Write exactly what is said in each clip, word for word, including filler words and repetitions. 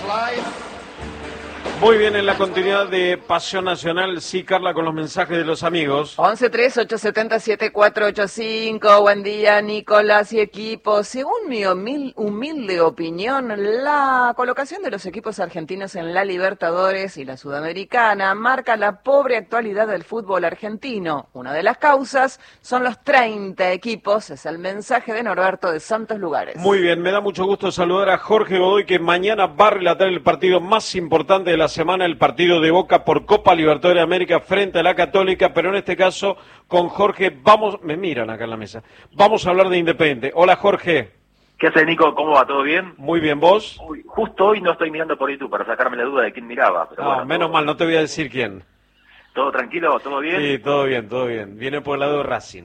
Muy bien, en la continuidad de Pasión Nacional, sí, Carla, con los mensajes de los amigos. once tres ocho siete cero siete cuatro ocho cinco, buen día Nicolás y equipo. Según mi humil- humilde opinión, la colocación de los equipos argentinos en la Libertadores y la Sudamericana marca la pobre actualidad del fútbol argentino. Una de las causas son los treinta equipos, es el mensaje de Norberto de Santos Lugares. Muy bien, me da mucho gusto saludar a Jorge Godoy, que mañana va a relatar el partido más importante de la semana, el partido de Boca por Copa Libertadores de América frente a la Católica, pero en este caso con Jorge vamos, me miran acá en la mesa, vamos a hablar de Independiente. Hola Jorge. ¿Qué haces, Nico? ¿Cómo va? ¿Todo bien? Muy bien, ¿vos? Uy, justo hoy no estoy mirando por YouTube para sacarme la duda de quién miraba. Pero No, bueno, menos todo, mal, no te voy a decir quién. ¿Todo tranquilo? ¿Todo bien? Sí, todo bien, todo bien. Viene por el lado de Racing.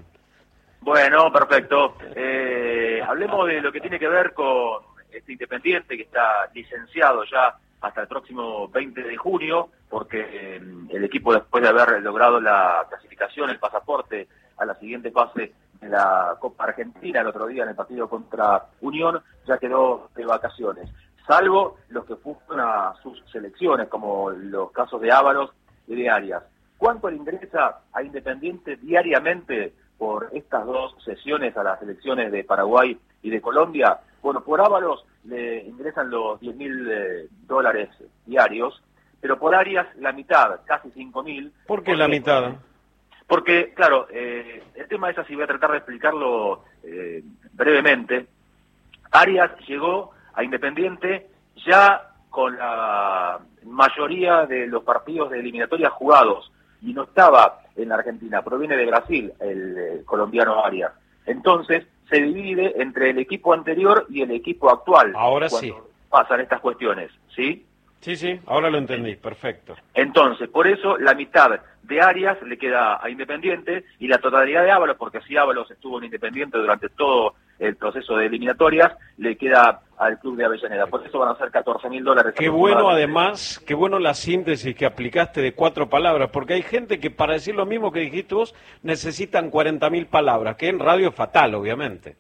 Bueno, perfecto. Eh, hablemos de lo que tiene que ver con este Independiente que está licenciado ya hasta el próximo veinte de junio, porque eh, el equipo, después de haber logrado la clasificación, el pasaporte a la siguiente fase de la Copa Argentina el otro día en el partido contra Unión, ya quedó de vacaciones, salvo los que fueron a sus selecciones, como los casos de Ábalos y de Arias. ¿Cuánto le ingresa a Independiente diariamente por estas dos sesiones a las selecciones de Paraguay y de Colombia? Bueno, por Ábalos le ingresan los diez mil eh, dólares diarios, pero por Arias la mitad, casi cinco mil. ¿Por qué la mitad? Porque, claro, eh, el tema es así, voy a tratar de explicarlo eh, brevemente. Arias llegó a Independiente ya con la mayoría de los partidos de eliminatoria jugados y no estaba en la Argentina, proviene de Brasil, el eh, colombiano Arias. Entonces, se divide entre el equipo anterior y el equipo actual. Ahora cuando sí. pasan estas cuestiones, ¿sí? Sí, sí, ahora lo entendí, perfecto. Entonces, por eso la mitad de Arias le queda a Independiente y la totalidad de Ábalos, porque si Ábalos estuvo en Independiente durante todo el proceso de eliminatorias, le queda al club de Avellaneda. Por eso van a ser catorce mil dólares. Qué bueno, además, qué bueno la síntesis que aplicaste de cuatro palabras, porque hay gente que para decir lo mismo que dijiste vos necesitan cuarenta mil palabras, que en radio es fatal, obviamente.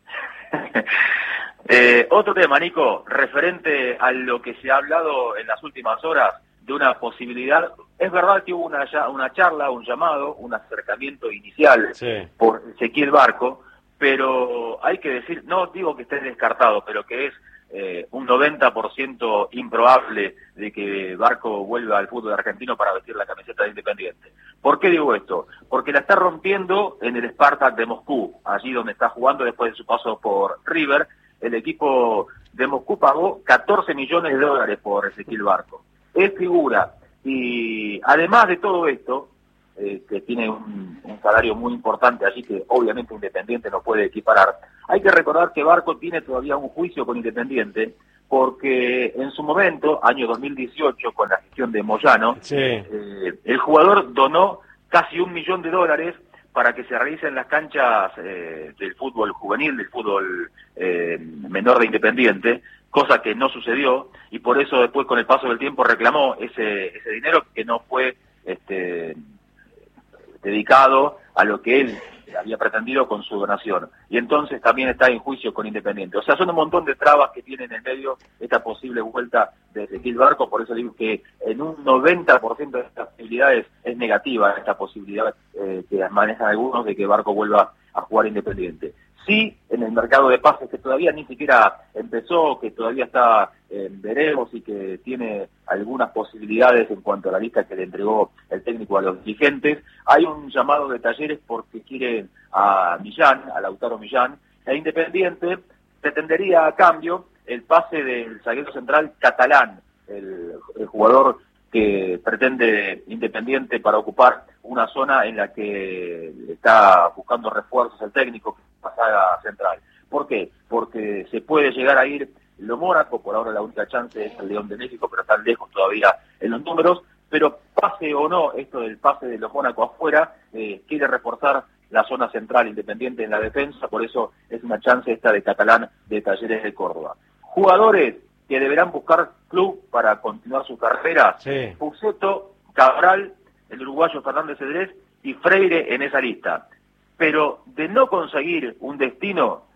Eh, otro tema, Nico, referente a lo que se ha hablado en las últimas horas de una posibilidad. Es verdad que hubo una, una charla, un llamado, un acercamiento inicial sí. por Ezequiel Barco, pero hay que decir, no digo que esté descartado, pero que es eh, un noventa por ciento improbable de que Barco vuelva al fútbol argentino para vestir la camiseta de Independiente. ¿Por qué digo esto? Porque la está rompiendo en el Spartak de Moscú, allí donde está jugando después de su paso por River. El equipo de Moscú pagó catorce millones de dólares por Ezequiel Barco. Es figura. Y además de todo esto, eh, que tiene un, un salario muy importante allí, que obviamente Independiente no puede equiparar, hay que recordar que Barco tiene todavía un juicio con Independiente, porque en su momento, año dos mil dieciocho, con la gestión de Moyano, sí. eh, el jugador donó casi un millón de dólares para que se realicen las canchas eh, del fútbol juvenil, del fútbol eh, menor de Independiente, cosa que no sucedió, y por eso después con el paso del tiempo reclamó ese, ese dinero que no fue este, dedicado a lo que él había pretendido con su donación. Y entonces también está en juicio con Independiente. O sea, son un montón de trabas que tiene en el medio esta posible vuelta de Ezequiel Barco, por eso digo que en un noventa por ciento de estas posibilidades es negativa esta posibilidad eh, que manejan algunos de que Barco vuelva a jugar Independiente. Sí, en el mercado de pases que todavía ni siquiera empezó, que todavía está en eh, veremos y que tiene algunas posibilidades en cuanto a la lista que le entregó el técnico a los dirigentes, hay un llamado de Talleres porque quieren a Millán, a Lautaro Millán, e Independiente pretendería a cambio el pase del zaguero central catalán, el, el jugador que pretende Independiente para ocupar una zona en la que está buscando refuerzos el técnico, pasada central. ¿Por qué? Porque se puede llegar a ir lo Mónaco, por ahora la única chance es el León de México, pero están lejos todavía en los números, pero pase o no esto del pase de los Mónaco afuera, eh, quiere reforzar la zona central Independiente en la defensa, por eso es una chance esta de Catalán de Talleres de Córdoba. Jugadores que deberán buscar club para continuar su carrera, sí. Puceto, Cabral, el uruguayo Fernández Cedrés y Freire en esa lista. Pero de no conseguir un destino,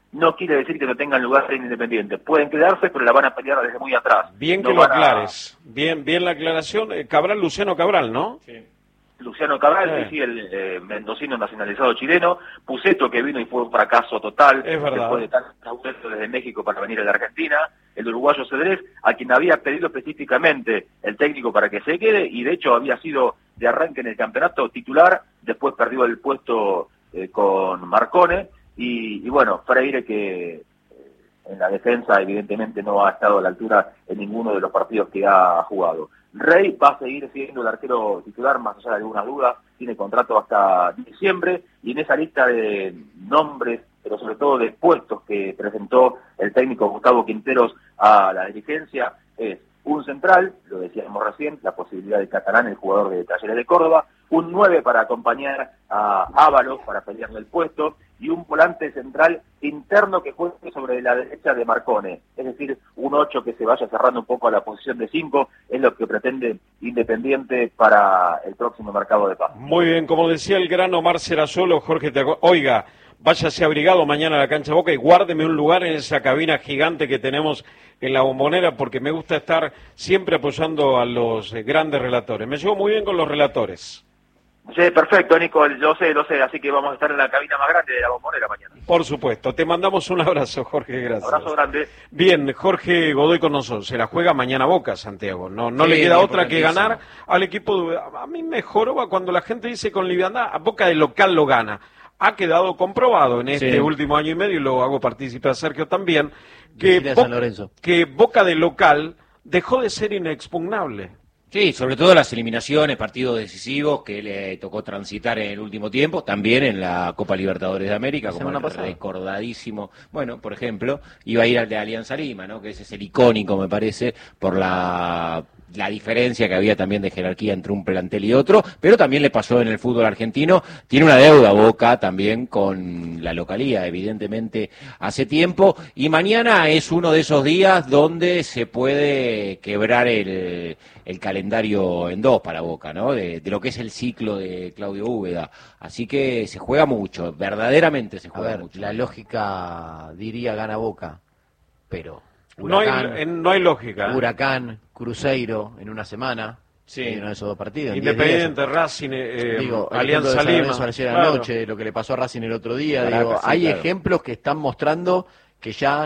no quiere decir que no tengan lugar en Independiente. Pueden quedarse, pero la van a pelear desde muy atrás. Bien no que lo aclares. A... Bien, bien la aclaración. Cabral, Luciano Cabral, ¿no? Sí. Luciano Cabral, eh. sí, sí, el eh, mendocino nacionalizado chileno. Puceto, que vino y fue un fracaso total. Es verdad. Después de tantos vueltos desde México para venir a la Argentina. El uruguayo Cedrés, a quien había pedido específicamente el técnico para que se quede, y de hecho había sido de arranque en el campeonato titular, después perdió el puesto eh, con Marcone, y, y bueno, Freire, que eh, en la defensa evidentemente no ha estado a la altura en ninguno de los partidos que ha jugado. Rey va a seguir siendo el arquero titular, más allá de algunas dudas, tiene contrato hasta diciembre, y en esa lista de nombres, pero sobre todo de puestos que presentó el técnico Gustavo Quinteros a la dirigencia, es un central, lo decíamos recién, la posibilidad de Catalán, el jugador de Talleres de Córdoba, un nueve para acompañar a Ábalos para pelearle el puesto, y un volante central interno que juegue sobre la derecha de Marcone, es decir, un ocho que se vaya cerrando un poco a la posición de cinco, es lo que pretende Independiente para el próximo mercado de pases. Muy bien, como decía el gran Omar Serasolo, Jorge, te... oiga, váyase abrigado mañana a la cancha Boca y guárdeme un lugar en esa cabina gigante que tenemos en la Bombonera, porque me gusta estar siempre apoyando a los grandes relatores. Me llevo muy bien con los relatores. Sí, perfecto, Nico, yo sé, lo sé, así que vamos a estar en la cabina más grande de la Bombonera mañana. Por supuesto, te mandamos un abrazo, Jorge, gracias. Un abrazo grande. Bien, Jorge Godoy con nosotros, se la juega mañana Boca, Santiago, no, no sí, le queda otra que ganar al equipo. De... A mí me joroba cuando la gente dice con liviandad, a Boca de local lo gana. Ha quedado comprobado en este sí. último año y medio, y lo hago partícipe a Sergio también, que, Bo San Lorenzo. que Boca de local dejó de ser inexpugnable. Sí, sobre todo las eliminaciones, partidos decisivos que le tocó transitar en el último tiempo, también en la Copa Libertadores de América, como el recordadísimo, bueno, por ejemplo, iba a ir al de Alianza Lima, ¿no? Que ese es el icónico, me parece, por la... la diferencia que había también de jerarquía entre un plantel y otro, pero también le pasó en el fútbol argentino. Tiene una deuda Boca también con la localía, evidentemente, hace tiempo, y mañana es uno de esos días donde se puede quebrar el, el calendario en dos para Boca, ¿no? De, de lo que es el ciclo de Claudio Úbeda. Así que se juega mucho, verdaderamente se juega A ver, mucho. La lógica diría gana Boca, pero... Huracán, no, hay, no hay lógica. Huracán, Cruzeiro en una semana, sí. en uno de esos dos partidos. Independiente, Racing, eh, digo, Alianza Lima. Claro. Anoche, lo que le pasó a Racing el otro día. Caraca, digo, sí, hay claro. ejemplos que están mostrando que ya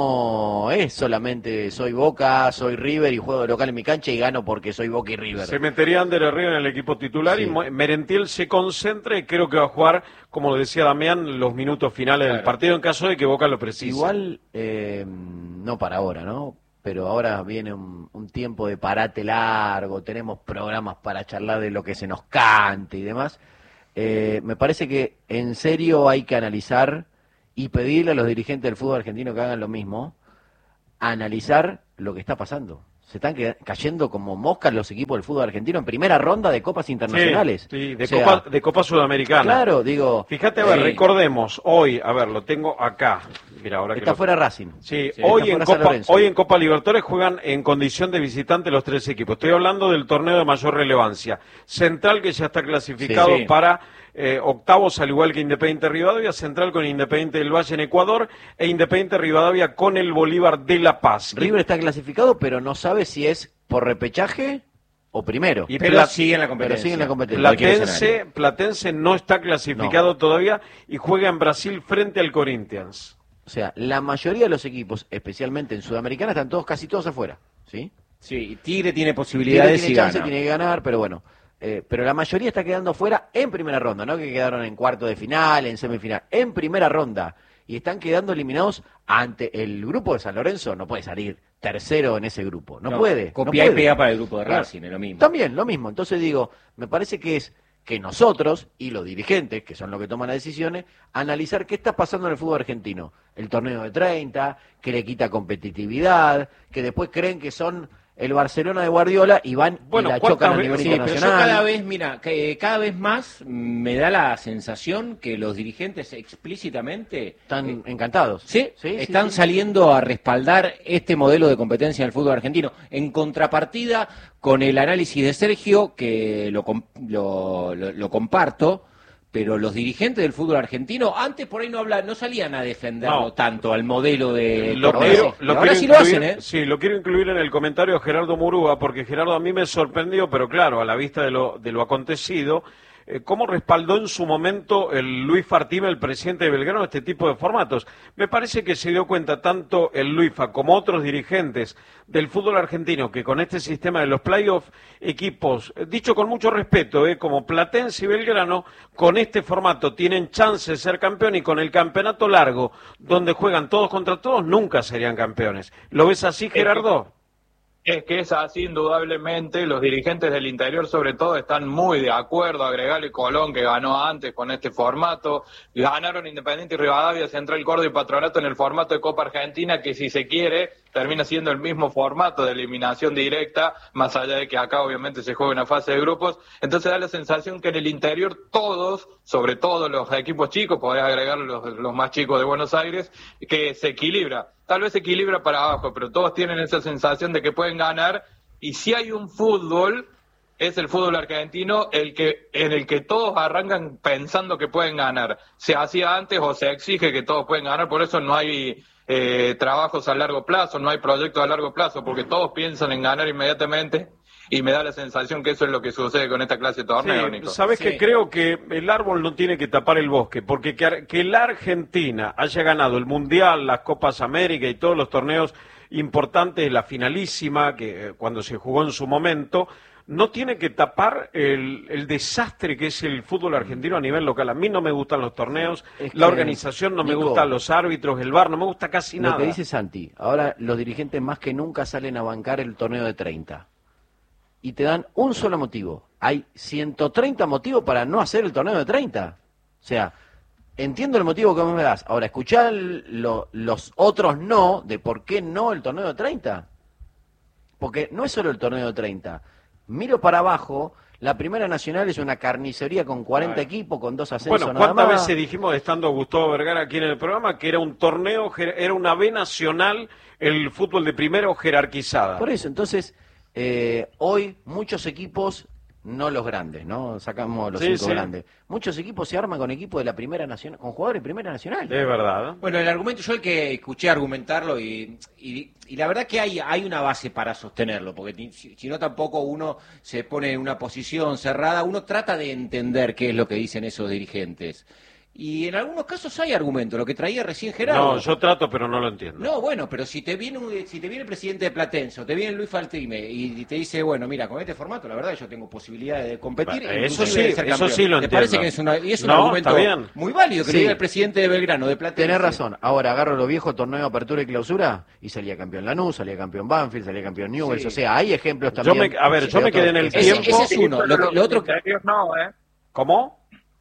no es solamente soy Boca, soy River y juego de local en mi cancha y gano porque soy Boca y River. Se metería Ander Herrera en el equipo titular sí. y Merentiel se concentra y creo que va a jugar, como lo decía Damián, los minutos finales claro. del partido en caso de que Boca lo precise. Igual, eh, no para ahora, ¿no? Pero ahora viene un, un tiempo de parate largo, tenemos programas para charlar de lo que se nos cante y demás. Eh, me parece que en serio hay que analizar y pedirle a los dirigentes del fútbol argentino que hagan lo mismo, analizar lo que está pasando. Se están cayendo como moscas los equipos del fútbol argentino en primera ronda de copas internacionales. Sí, sí de, o sea, Copa, de Copa Sudamericana. Claro, digo... Fíjate, a ver, eh, recordemos, hoy, a ver, lo tengo acá. Mira, ahora está que fuera lo... Racing. Sí, sí hoy, en Copa, hoy en Copa Libertadores juegan en condición de visitante los tres equipos. Estoy hablando del torneo de mayor relevancia. Central, que ya está clasificado sí, sí. para... Eh, octavos, al igual que Independiente Rivadavia, Central con Independiente del Valle en Ecuador e Independiente Rivadavia con el Bolívar de La Paz. River está clasificado, pero no sabe si es por repechaje o primero. Y pero, Plat sigue en la competencia. Pero sigue en la competencia. Platense, Platense no está clasificado no. todavía y juega en Brasil frente al Corinthians. O sea, la mayoría de los equipos, especialmente en Sudamericana, están todos casi todos afuera, ¿sí? Sí, Tigre tiene posibilidades Tigre tiene y chance, gana. tiene que ganar, pero bueno... Eh, pero la mayoría está quedando fuera en primera ronda, no que quedaron en cuarto de final, en semifinal, en primera ronda. Y están quedando eliminados ante el grupo de San Lorenzo. No puede salir tercero en ese grupo, no, no puede. Copia no y pega para el grupo de Racing, claro. Es lo mismo. También, lo mismo. Entonces digo, me parece que es que nosotros y los dirigentes, que son los que toman las decisiones, analizar qué está pasando en el fútbol argentino. El torneo de treinta, que le quita competitividad, que después creen que son... el Barcelona de Guardiola y van bueno, y la chocan a nivel sí, internacional. Pero yo cada vez, mira, que cada vez más me da la sensación que los dirigentes explícitamente están eh, encantados. Sí, sí están sí, saliendo sí. a respaldar este modelo de competencia en el fútbol argentino. En contrapartida con el análisis de Sergio, que lo, lo, lo, lo comparto, pero los dirigentes del fútbol argentino antes por ahí no habla, no salían a defenderlo no. tanto al modelo de lo quiero, lo ahora sí incluir, lo hacen, ¿eh? Sí, lo quiero incluir en el comentario de Gerardo Murúa, porque Gerardo a mí me sorprendió, pero claro, a la vista de lo, de lo acontecido, eh, cómo respaldó en su momento el Luis Fartima, el presidente de Belgrano, este tipo de formatos. Me parece que se dio cuenta tanto el Luifa como otros dirigentes del fútbol argentino que con este sistema de los playoffs, equipos, dicho con mucho respeto, eh, como Platense y Belgrano, con este formato tienen chance de ser campeón y con el campeonato largo, donde juegan todos contra todos, nunca serían campeones. ¿Lo ves así, Gerardo? Es que es así, indudablemente. Los dirigentes del interior, sobre todo, están muy de acuerdo. Agregarle Colón, que ganó antes con este formato. Ganaron Independiente y Rivadavia, Central Córdoba y Patronato en el formato de Copa Argentina, que si se quiere, termina siendo el mismo formato de eliminación directa, más allá de que acá obviamente se juega una fase de grupos. Entonces da la sensación que en el interior todos, sobre todo los equipos chicos, podés agregar los, los más chicos de Buenos Aires, que se equilibra. Tal vez se equilibra para abajo, pero todos tienen esa sensación de que pueden ganar, y si hay un fútbol, es el fútbol argentino el que en el que todos arrancan pensando que pueden ganar. Se hacía antes o se exige que todos pueden ganar, por eso no hay eh, trabajos a largo plazo, no hay proyectos a largo plazo, porque todos piensan en ganar inmediatamente, y me da la sensación que eso es lo que sucede con esta clase de torneo, sí, Nico. Sabes sí. que creo que el árbol no tiene que tapar el bosque, porque que, que la Argentina haya ganado el Mundial, las Copas América y todos los torneos importantes, la finalísima, que cuando se jugó en su momento, no tiene que tapar el, el desastre que es el fútbol argentino a nivel local. A mí no me gustan los torneos, es la organización no Nico, me gusta, los árbitros, el V A R, no me gusta casi lo nada. Lo que dice Santi, ahora los dirigentes más que nunca salen a bancar el torneo de treinta. Y te dan un solo motivo. Hay ciento treinta motivos para no hacer el torneo de treinta. O sea, entiendo el motivo que vos me das. Ahora, escuchá lo, los otros no de por qué no el torneo de treinta. Porque no es solo el torneo de treinta. Miro para abajo, la Primera Nacional es una carnicería con cuarenta Ay. equipos, con dos ascensos bueno, nada más. ¿cuántas veces dijimos, estando Gustavo Vergara aquí en el programa, que era un torneo, era una B nacional, el fútbol de primero jerarquizada? Por eso, entonces... Eh, hoy muchos equipos, no los grandes, ¿no? Sacamos los sí, cinco sí. grandes. Muchos equipos se arman con equipos de la Primera Nacional, con jugadores de Primera Nacional. Es verdad. Bueno, el argumento, yo el que escuché argumentarlo y, y, y la verdad que hay, hay una base para sostenerlo, porque si, si no tampoco uno se pone en una posición cerrada, uno trata de entender qué es lo que dicen esos dirigentes. Y en algunos casos hay argumentos, lo que traía recién Gerardo. No, yo trato, pero no lo entiendo. No, bueno, pero si te viene un, si te viene el presidente de Platense o te viene Luis Fartima y te dice, bueno, mira, con este formato, la verdad yo tengo posibilidades de competir. Bueno, eso sí, de ser eso sí lo ¿Te entiendo. parece que es, una, y es un no, argumento muy válido que sí. le diga el presidente de Belgrano, de Platense? Tenés razón. Ahora agarro los viejos torneos de apertura y clausura y salía campeón Lanús, salía campeón Banfield, salía campeón Newell's. Sí. O sea, hay ejemplos también. Yo me, a ver, yo me quedé en el ese, tiempo. Ese es uno. Lo, lo otro que... no, ¿eh? ¿Cómo?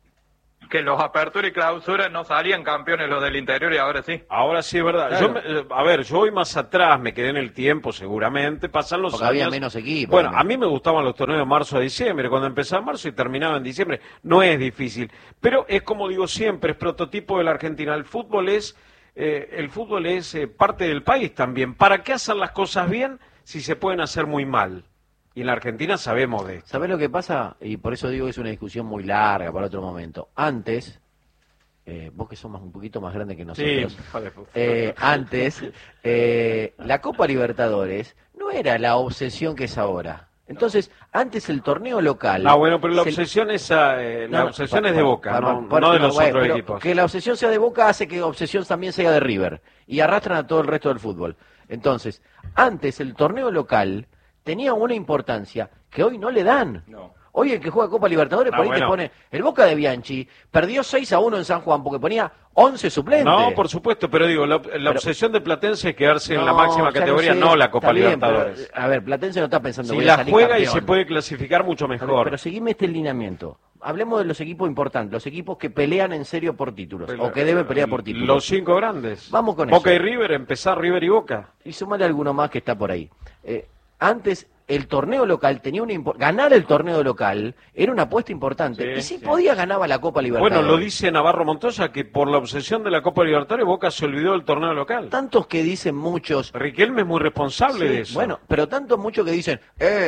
Que los apertura y clausura no salían campeones los del interior y ahora sí. Ahora sí, es verdad. Claro. Yo me, a ver, yo voy más atrás, me quedé en el tiempo seguramente, pasan los Porque años. había menos equipos. Bueno, también. a mí me gustaban los torneos de marzo a diciembre, cuando empezaba en marzo y terminaba en diciembre. No es difícil, pero es como digo siempre, es prototipo de la Argentina. El fútbol es, eh, el fútbol es eh, parte del país también. ¿Para qué hacer las cosas bien si se pueden hacer muy mal? Y en la Argentina sabemos de esto. ¿Sabés lo que pasa? Y por eso digo que es una discusión muy larga para otro momento. Antes, eh, vos que sos más, un poquito más grande que nosotros, sí, vale, eh, antes, eh, la Copa Libertadores no era la obsesión que es ahora. Entonces, antes el torneo local... Ah, bueno, pero la obsesión, es, eh, la no, obsesión no, es de Boca, para, no, para, no de los no, otros equipos. Que la obsesión sea de Boca hace que obsesión también sea de River. Y arrastran a todo el resto del fútbol. Entonces, antes el torneo local... tenía una importancia que hoy no le dan. No. Hoy el que juega Copa Libertadores, ah, por ahí bueno. te pone... El Boca de Bianchi perdió seis a uno en San Juan porque ponía once suplentes. No, por supuesto, pero digo, la, la pero, obsesión de Platense es quedarse no, en la máxima categoría, no, sé, no la Copa bien, Libertadores. Pero, a ver, Platense no está pensando... Si la salir juega campeón. Y se puede clasificar mucho mejor. Pero, pero seguime este lineamiento. Hablemos de los equipos importantes, los equipos que pelean en serio por títulos, pero, o que deben pelear por títulos. Los cinco grandes. Vamos con Boca eso. y River, empezar River y Boca. Y sumale alguno más que está por ahí. Eh, antes... el torneo local tenía una impo- ganar el torneo local era una apuesta importante. Sí, y si sí. podía ganaba la Copa Libertadores. Bueno, lo dice Navarro Montoya que por la obsesión de la Copa Libertadores Boca se olvidó del torneo local. Tantos que dicen muchos. Riquelme es muy responsable sí, de eso. Bueno, pero tantos muchos que dicen, eh,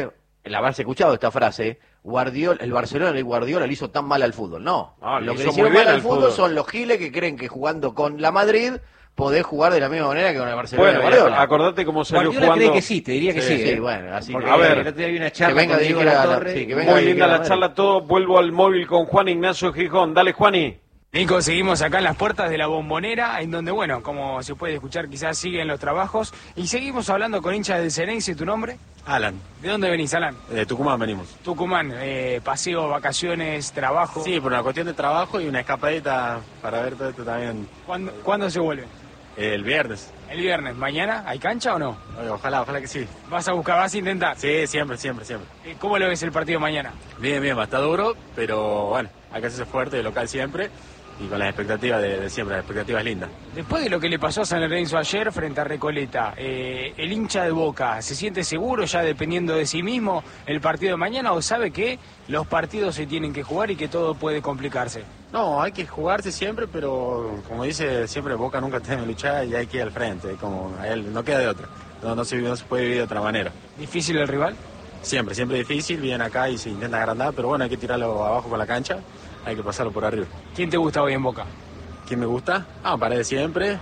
el haberse escuchado esta frase, Guardiola, el Barcelona y Guardiola le hizo tan mal al fútbol. No, ah, lo que le hicieron mal al fútbol, fútbol son los giles que creen que jugando con la Madrid podés jugar de la misma manera que con el Barcelona. Bueno, Guardiola. Acordate cómo salió Guardiola jugando. cree que sí, te diría que sí. Sí, sí eh. bueno, así Porque, que, a ver, que, hay una charla que venga con Diego la, La la Torre. sí, que venga muy linda la, la charla, todo. Vuelvo al móvil con Juan Ignacio Gijón. Dale, Juani. Nico, seguimos acá en las puertas de la Bombonera, en donde, bueno, como se puede escuchar, quizás siguen los trabajos. Y seguimos hablando con hinchas del Xeneize. ¿Tu nombre? Alan. ¿De dónde venís, Alan? De Tucumán venimos. Tucumán, eh, paseo, vacaciones, trabajo. Sí, por una cuestión de trabajo y una escapadita para ver todo esto también. ¿Cuándo, ¿cuándo se vuelve? El viernes. El viernes. ¿Mañana hay cancha o no? Oye, ojalá, ojalá que sí. ¿Vas a buscar, vas a intentar? Sí, siempre, siempre, siempre. Eh, ¿Cómo lo ves el partido mañana? Bien, bien, va a estar duro, pero bueno, hay que hacerse fuerte, de local siempre. Y con las expectativas de, de siempre, las expectativas lindas. Después de lo que le pasó a San Lorenzo ayer frente a Recoleta, eh, ¿el hincha de Boca se siente seguro ya dependiendo de sí mismo el partido de mañana o sabe que los partidos se tienen que jugar y que todo puede complicarse? No, hay que jugarse siempre, pero como dice siempre, Boca nunca tiene que luchar y hay que ir al frente, como a él no queda de otra, no, no, se, no se puede vivir de otra manera. ¿Difícil el rival? Siempre, siempre difícil, viene acá y se intenta agrandar, pero bueno, hay que tirarlo abajo con la cancha. Hay que pasarlo por arriba. ¿Quién te gusta hoy en Boca? ¿Quién me gusta? Ah, Paredes siempre.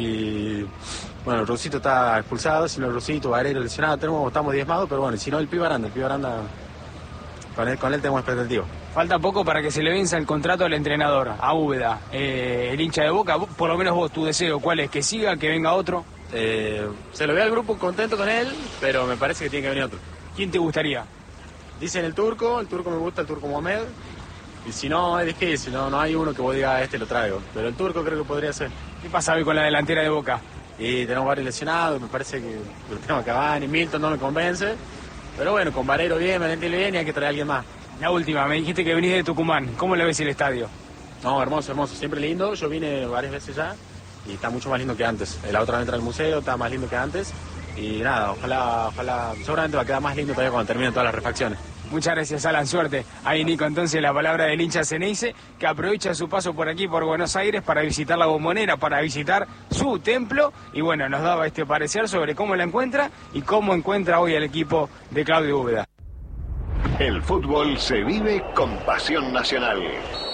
Y bueno, el Rusito está expulsado, si no el Rusito, Barero lesionado, tenemos, estamos diezmados, pero bueno, si no el Pibe Aranda, el Pibe Aranda, con él, con él tenemos expectativa. Falta poco para que se le venza el contrato al entrenador, a Úbeda, eh, el hincha de Boca, por lo menos vos, tu deseo, ¿cuál es? ¿Que siga, que venga otro? Eh, se lo ve al grupo contento con él, pero me parece que tiene que venir otro. ¿Quién te gustaría? Dicen el Turco, el Turco me gusta, el Turco Mohamed. Y si no, es difícil, no, no hay uno que vos digas, este lo traigo. Pero el Turco creo que podría ser. ¿Qué pasa hoy con la delantera de Boca? Y tenemos varios lesionados, me parece que el tema Cavani, Milton no me convence. Pero bueno, con Barero bien, Valentín bien y hay que traer a alguien más. La última, me dijiste que venís de Tucumán. ¿Cómo le ves el estadio? No, hermoso, hermoso, siempre lindo. Yo vine varias veces ya y está mucho más lindo que antes. La otra vez entra al museo, está más lindo que antes. Y nada, ojalá, ojalá, seguramente va a quedar más lindo todavía cuando terminen todas las refacciones. Muchas gracias, Alan, suerte. Ahí, Nico, entonces la palabra del hincha Xeneize, que aprovecha su paso por aquí, por Buenos Aires, para visitar la Bombonera, para visitar su templo. Y bueno, nos daba este parecer sobre cómo la encuentra y cómo encuentra hoy el equipo de Claudio Úbeda. El fútbol se vive con pasión nacional.